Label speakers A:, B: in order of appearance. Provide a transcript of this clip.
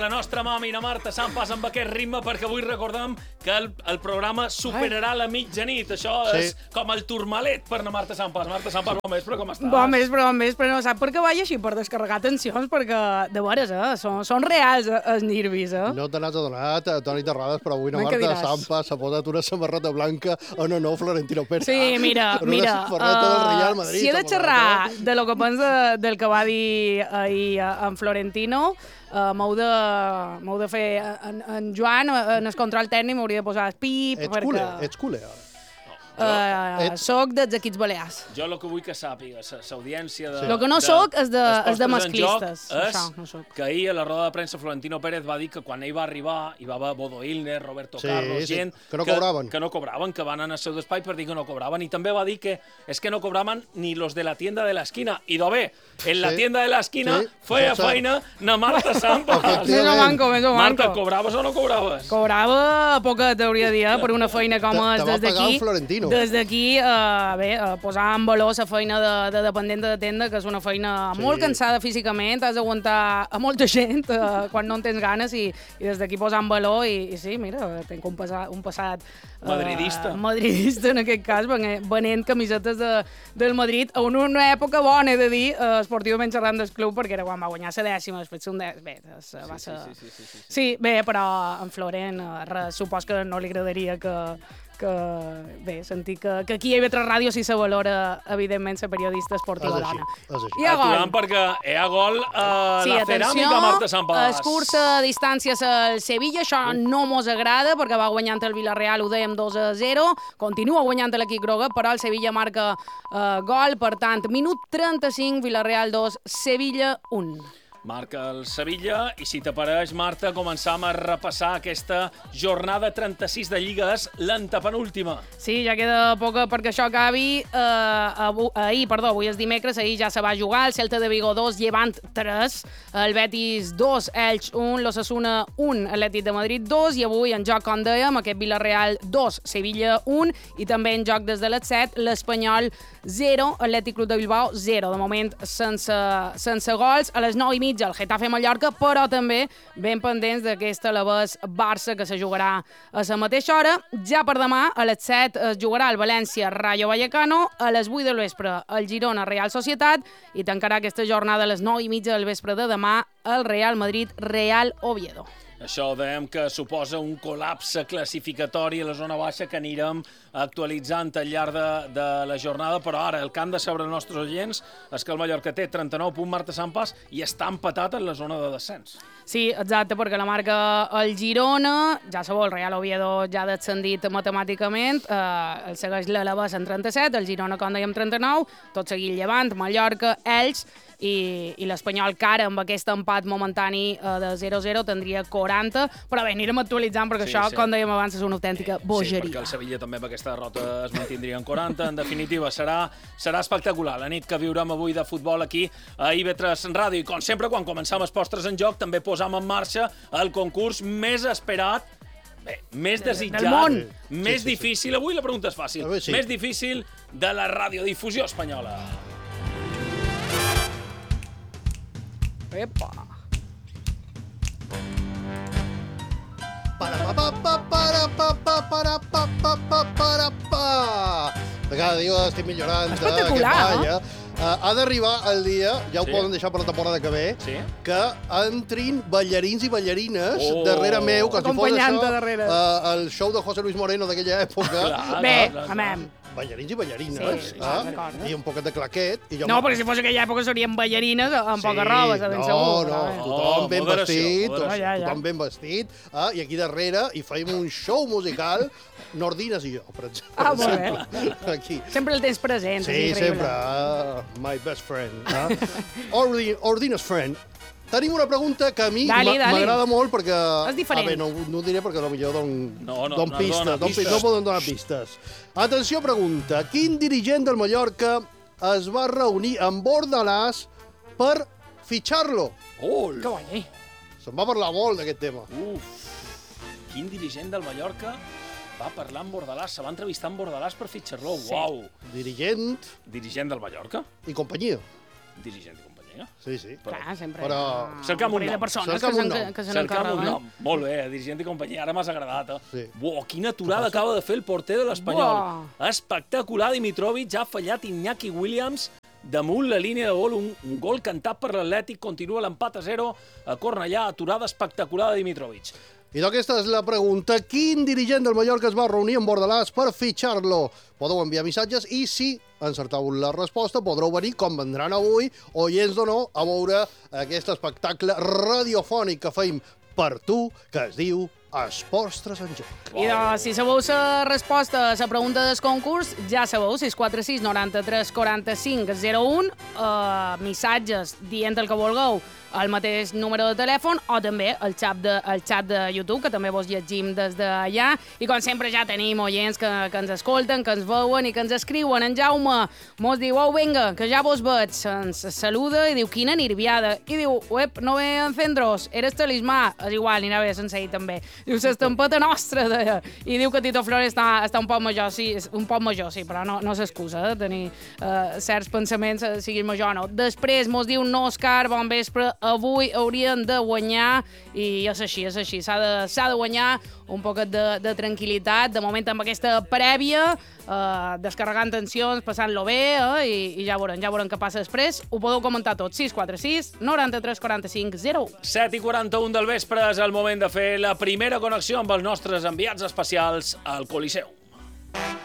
A: La nostra mami, la Marta Sampas, amb aquest ritme, perquè avui recordem que el programa superarà la mitjanit. Això és com el turmalet per la Marta Sampas. Marta Sampas, bon vespre, com estàs?
B: Bon vespre, no sap per què vaig així, per descarregar tensions, perquè, de veres, són reals els nervis,
C: No te n'has adonat, Toni Terrades, però avui la Marta Sampas s'ha posat una samarreta blanca on no Florentino Pérez.
B: Sí, mira, si he de xerrar de lo que pensa del que va dir ahir en Florentino, m'heu de fer en Joan, en el control tècnic m'hauria de posar el pip.
C: Ets culer, ara.
B: Soc dels equips balears.
A: Jo el que vull que sàpiga, l'audiència de...
B: El que no soc és de masclistes.
A: És que ahir a la roda de premsa Florentino Pérez va dir que quan ell va arribar hi va haver Bodo Illner, Roberto Carlos, gent...
C: Que no cobraven.
A: Que no cobraven, que van anar al seu espai per dir que no cobraven. I també va dir que és que no cobraven ni los de la tienda de l'esquina. I d'haver, en la tienda de l'esquina feia feina na Marta Sampas.
B: Més o manco.
A: Marta, cobraves o no cobraves?
B: Cobrava poca, t'hauria de dir, per una feina com és des d'aquí. Des d'aquí, posar en valor la feina de dependent de tenda, que és una feina molt cansada físicament, has d'aguantar a molta gent quan no en tens ganes, i des d'aquí posar en valor, i sí, mira, tinc un passat madridista en aquest cas, venent camisetes del Madrid, a una època bona, he de dir, esportivament xerrant del club, perquè era quan va guanyar la dècima, després un va ser... Sí, bé, però en Florent, supos que no li agradaria sentir que aquí a IB3 Ràdio sí se valora, evidentment, la periodista esportiva dona.
A: I a gol. Perquè hi ha gol la ceràmica Marta Sampas.
B: Es cursa a distàncies al Sevilla, això no mos agrada, perquè va guanyant el Villarreal, ho dèiem 2-0, continua guanyant l'equip groga, però el Sevilla marca gol, per tant, minut 35, Villarreal 2, Sevilla 1.
A: Marca el Sevilla, i si t'apareix, Marta, començam a repassar aquesta jornada 36 de Lliga, és l'antepenúltima.
B: Sí, ja queda poca perquè això acabi. Avui és dimecres, ahir ja se va jugar, el Celta de Vigo 2, Llevant 3, el Betis 2, Elx 1, l'Osasuna 1, Atlètic de Madrid 2, i avui en joc, com dèiem, aquest Villarreal 2, Sevilla 1, i també en joc des de les 7, l'Espanyol 0, Atlètic Club de Bilbao 0, de moment sense gols. A les 9:30 el Getafe Mallorca, però també ben pendents d'aquesta Alavés Barça, que se jugarà a la mateixa hora. Ja per demà, a les 7, es jugarà el València Rayo Vallecano, a les 8 del vespre el Girona Real Societat, i tancarà aquesta jornada a les 9:30 del vespre de demà el Real Madrid Real Oviedo.
A: Això dèiem que suposa un col·lapse classificatori a la zona baixa que anirem actualitzant al llarg de la jornada, però ara el que han de saber els nostres oients és que el Mallorca té 39 punts, Marta Sampas, i està empatat en la zona de descens.
B: Sí, exacte, perquè la marca el Girona, ja sabeu, el Real Oviedo ja ha descendit matemàticament, el segueix l'Alavés en 37, el Girona, com dèiem, 39, tot seguit Llevant, Mallorca, Elx, i l'Espanyol, que ara amb aquest empat momentani de 0-0 tindria 40, però bé, anirem actualitzant perquè això, com dèiem abans, és una autèntica bogeria.
A: Sí, perquè el Sevilla també amb aquesta derrota es mantindria en 40. En definitiva, serà espectacular la nit que viurem avui de futbol aquí a IB3 Ràdio. I com sempre, quan començam els postres en joc, també posam en marxa el concurs més esperat, més desitjat, més difícil. Avui la pregunta és fàcil. Més difícil de la radiodifusió espanyola.
B: Epa!
C: Cada dia estic millorant.
B: Espectacular,
C: ha d'arribar el dia, ja ho poden deixar per la temporada que ve, que entrin ballarins i ballarines darrere meu, que si fos això el show de José Luis Moreno d'aquella època.
B: Bé, amem.
C: Ballarins i ballarines, i un poquet de claquet.
B: No, perquè si fos aquella època serien ballarines amb poca roba, ben segur.
C: No, tothom ben vestit, tothom ben vestit, i aquí darrere hi fèiem un show musical, Nordines i jo, per exemple.
B: Ah, molt bé. Sempre el tens present.
C: Sí, sempre. My best friend. Ordines friend. Tenim una pregunta que a mi m'agrada molt perquè...
B: És diferent.
C: No ho diré perquè potser don pistes. No poden donar pistes. Atenció, pregunta. Quin dirigent del Mallorca es va reunir amb Bordalàs per fitxar-lo?
B: Que guai.
C: Se'n va parlar molt d'aquest tema.
A: Quin dirigent del Mallorca va parlar amb Bordalàs? Se va entrevistar amb Bordalàs per fitxar-lo. Uau.
C: Dirigent
A: del Mallorca?
C: I companyia.
A: Dirigent i companyia.
C: Sí, sí.
B: Clar, sempre
C: però...
A: Cercam un nom.
B: de persones que se
A: Cercam un
B: n'encarreguen.
A: nom. Molt bé, dirigent i companyia. Ara m'has agradat,
C: Sí.
A: Quina aturada acaba de fer el porter de l'Espanyol. Espectacular, Dimitrovic. Ha fallat Iñaki Williams damunt la línia de gol. Un gol cantat per l'Atlètic. Continua l'empat a 0 a Cornellà. Aturada espectacular de Dimitrovic.
C: I aquesta és la pregunta. Quin dirigent del Mallorca es va reunir amb Bordalàs per fitxar-lo? Podeu enviar missatges i si encerteu la resposta podreu venir, com vendran avui, oients o no, a veure aquest espectacle radiofònic que feim per tu, que es diu Esports en Joc.
B: I doncs, si sabeu la resposta a la pregunta del concurs, ja sabeu, 646 93 45 01, missatges dient el que vulgueu al mateix número de telèfon o també el xat de YouTube, que també vos llegim des d'allà. I com sempre ja tenim oients que ens escolten, que ens veuen i que ens escriuen. En Jaume mos diu, vinga, que ja vos veig. Ens saluda i diu, quina nirviada. I diu, no ve encendros, eres talismà. És igual, anirà bé sense ell també. Diu, s'estampeta nostra, deia. I diu que Tito Flores està un poc major, sí, però no s'excusa de tenir certs pensaments, siguin major o no. Després mos diu, no, Òscar, bon vespre, avui haurien de guanyar, i és així, s'ha de guanyar un poquet de tranquil·litat, de moment amb aquesta prèvia, descarregant tensions, passant-lo bé, i ja veurem què passa després. Ho podeu comentar tot, 646 93 45 01.
A: 7:41 del vespre és el moment de fer la primera connexió amb els nostres enviats especials al Coliseu.